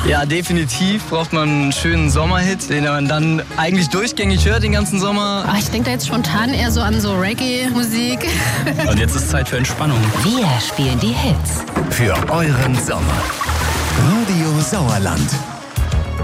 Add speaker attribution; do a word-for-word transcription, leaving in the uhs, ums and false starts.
Speaker 1: Ja, definitiv braucht man einen schönen Sommerhit, den man dann eigentlich durchgängig hört den ganzen Sommer.
Speaker 2: Ach, ich denke da jetzt spontan eher so an so Reggae-Musik.
Speaker 1: Und jetzt ist Zeit für Entspannung.
Speaker 3: Wir spielen die Hits.
Speaker 4: Für euren Sommer. Radio Sauerland.